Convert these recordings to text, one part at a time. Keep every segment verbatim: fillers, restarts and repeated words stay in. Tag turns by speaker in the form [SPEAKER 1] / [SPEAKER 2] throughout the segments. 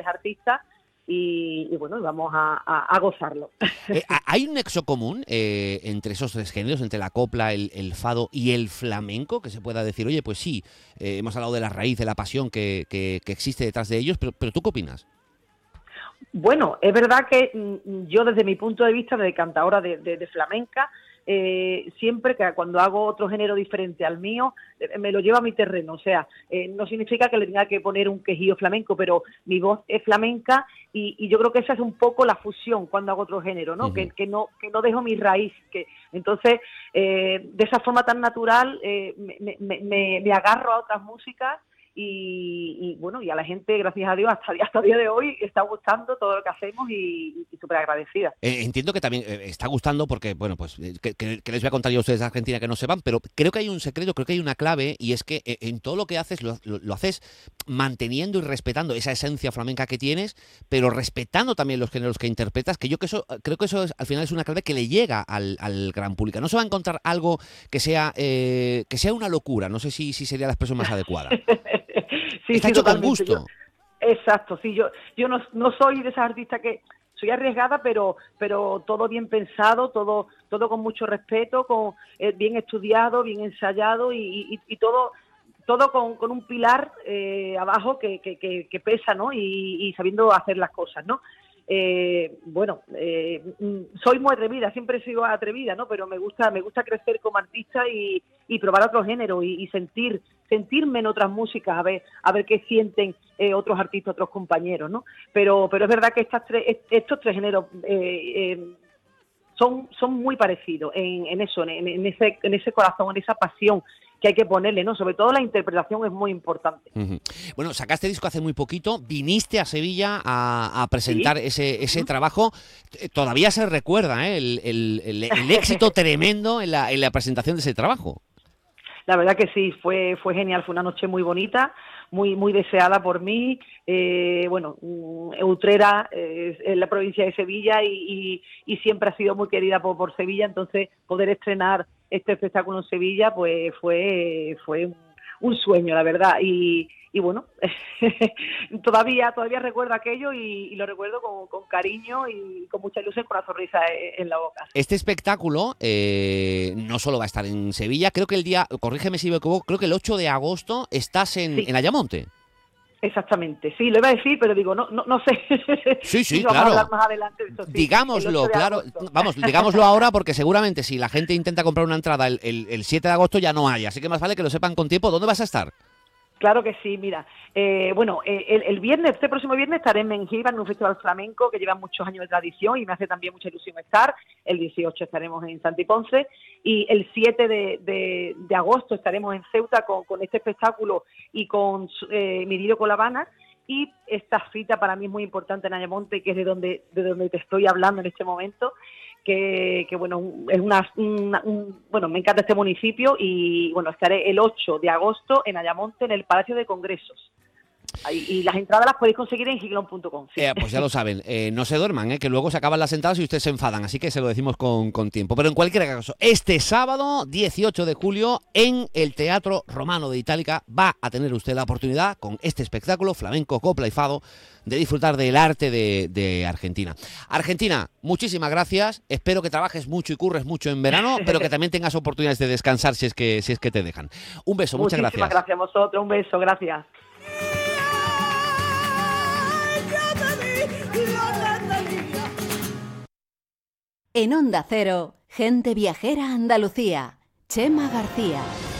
[SPEAKER 1] tres artistas y, y bueno, vamos a, a, a gozarlo.
[SPEAKER 2] Eh, ¿Hay un nexo común eh, entre esos tres géneros, entre la copla, el, el fado y el flamenco? Que se pueda decir, oye, pues sí, eh, hemos hablado de la raíz, de la pasión que, que, que existe detrás de ellos, pero, pero ¿tú qué opinas?
[SPEAKER 1] Bueno, es verdad que mm, yo desde mi punto de vista de cantadora de, de, de flamenca, eh, siempre que cuando hago otro género diferente al mío, eh, me lo llevo a mi terreno. O sea, eh, no significa que le tenga que poner un quejío flamenco, pero mi voz es flamenca y, y yo creo que esa es un poco la fusión cuando hago otro género, ¿no? Uh-huh. que, que no que no dejo mi raíz. Que entonces, eh, de esa forma tan natural, eh, me, me, me, me agarro a otras músicas. Y, y bueno, y a la gente, gracias a Dios, hasta, hasta el día de hoy está gustando todo lo que hacemos y, y súper agradecida.
[SPEAKER 2] Eh, entiendo que también eh, está gustando porque, bueno, pues, eh, que, que, que les voy a contar yo a ustedes de Argentina que no sepan, pero creo que hay un secreto, creo que hay una clave, y es que eh, en todo lo que haces, lo, lo, lo haces manteniendo y respetando esa esencia flamenca que tienes, pero respetando también los géneros que interpretas, que yo que eso, creo que eso es, al final es una clave que le llega al, al gran público. No se va a encontrar algo que sea, eh, que sea una locura, no sé si, si sería la expresión más adecuada.
[SPEAKER 1] Sí,
[SPEAKER 2] Está
[SPEAKER 1] sí,
[SPEAKER 2] hecho con
[SPEAKER 1] totalmente.
[SPEAKER 2] gusto.
[SPEAKER 1] Yo, exacto, sí, yo yo no, no soy de esas artistas que soy arriesgada, pero pero todo bien pensado, todo todo con mucho respeto, con eh, bien estudiado, bien ensayado y, y, y todo todo con, con un pilar eh, abajo que, que, que, que pesa, ¿no? Y, y sabiendo hacer las cosas, ¿no? Eh, bueno, eh, soy muy atrevida, siempre he sido atrevida, ¿no? Pero me gusta, me gusta crecer como artista y, y probar otro género y, y sentir, sentirme en otras músicas, a ver, a ver qué sienten eh, otros artistas, otros compañeros, ¿no? Pero, pero es verdad que estas tres, estos tres géneros eh, eh, son, son muy parecidos en, en eso, en, en ese, en ese corazón, en esa pasión que hay que ponerle, ¿no? Sobre todo la interpretación es muy importante.
[SPEAKER 2] Uh-huh. Bueno, sacaste disco hace muy poquito, viniste a Sevilla a, a presentar ¿Sí? ese, ese uh-huh. trabajo. Todavía se recuerda ¿eh? el, el, el, el éxito tremendo en la, en la presentación de ese trabajo.
[SPEAKER 1] La verdad que sí, fue fue genial, fue una noche muy bonita, muy muy deseada por mí. Eh, bueno, Utrera eh, es la provincia de Sevilla y, y, y siempre ha sido muy querida por, por Sevilla, entonces poder estrenar este espectáculo en Sevilla pues fue fue un, un sueño, la verdad. Y, y bueno, todavía todavía recuerdo aquello y, y lo recuerdo con, con cariño y con mucha ilusión, con una sonrisa en la boca.
[SPEAKER 2] Este espectáculo eh, no solo va a estar en Sevilla, creo que el día, corrígeme si me equivoco, creo que el ocho de agosto estás en,
[SPEAKER 1] sí.
[SPEAKER 2] en Ayamonte.
[SPEAKER 1] Exactamente, sí, lo iba a decir, pero digo, no no, no sé.
[SPEAKER 2] Sí, sí,
[SPEAKER 1] si
[SPEAKER 2] claro.
[SPEAKER 1] Vamos a hablar más adelante de eso, sí.
[SPEAKER 2] Digámoslo, claro. Vamos, digámoslo ahora porque seguramente si la gente intenta comprar una entrada el, el, el siete de agosto ya no hay, así que más vale que lo sepan con tiempo. ¿Dónde vas a estar?
[SPEAKER 1] Claro que sí, mira, eh, bueno, eh, el, el viernes, este próximo viernes estaré en Mengíbar en un festival flamenco que lleva muchos años de tradición y me hace también mucha ilusión estar. El dieciocho estaremos en Santi Ponce y el siete de, de, de agosto estaremos en Ceuta con, con este espectáculo y con eh, Mirillo con La Habana. Y esta cita para mí es muy importante en Ayamonte, que es de donde de donde te estoy hablando en este momento, que, que bueno, es una, una un, bueno, me encanta este municipio y bueno, estaré el ocho de agosto en Ayamonte, en el Palacio de Congresos. Ahí, y las entradas las podéis conseguir en giglón punto com. Sí.
[SPEAKER 2] Eh, pues ya lo saben, eh, no se duerman, eh, que luego se acaban las entradas y ustedes se enfadan, así que se lo decimos con, con tiempo. Pero en cualquier caso, este sábado, dieciocho de julio, en el Teatro Romano de Itálica, va a tener usted la oportunidad, con este espectáculo, flamenco, copla y fado, de disfrutar del arte de, de Argentina. Argentina, muchísimas gracias, espero que trabajes mucho y curres mucho en verano, pero que también tengas oportunidades de descansar si es que, si es que te dejan. Un beso, muchas gracias.
[SPEAKER 1] Muchísimas gracias a vosotros, un beso, gracias.
[SPEAKER 3] En Onda Cero, Gente Viajera Andalucía, Chema García.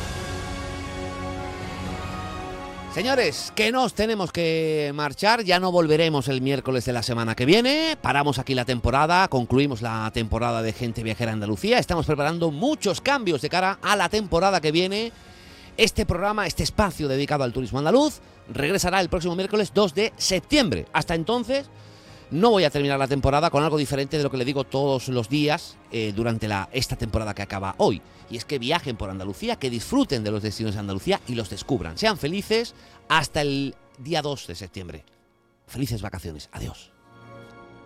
[SPEAKER 2] Señores, que nos tenemos que marchar, ya no volveremos el miércoles de la semana que viene, paramos aquí la temporada, concluimos la temporada de Gente Viajera Andalucía, estamos preparando muchos cambios de cara a la temporada que viene. Este programa, este espacio dedicado al turismo andaluz, regresará el próximo miércoles dos de septiembre. Hasta entonces, no voy a terminar la temporada con algo diferente de lo que le digo todos los días eh, durante la, esta temporada que acaba hoy. Y es que viajen por Andalucía, que disfruten de los destinos de Andalucía y los descubran. Sean felices hasta el día dos de septiembre. Felices vacaciones. Adiós.